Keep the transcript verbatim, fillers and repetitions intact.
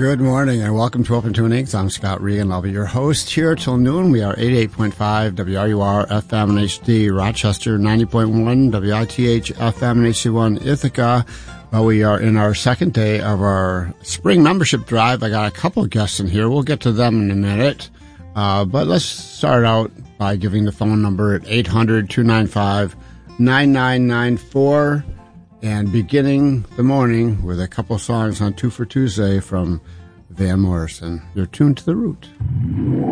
Good morning and welcome to Open Tunings. I'm Scott Regan. I'll be your host here till noon. We are eighty-eight point five W R U R F M and H D Rochester, ninety point one W I T H F M and H C one Ithaca. Well, we are in our second day of our spring membership drive. I got a couple of guests in here. We'll get to them in a minute. Uh, but let's start out by giving the phone number at eight hundred, two nine five, nine nine nine four. And beginning the morning with a couple songs on Two for Tuesday from Van Morrison. You're tuned to The Root.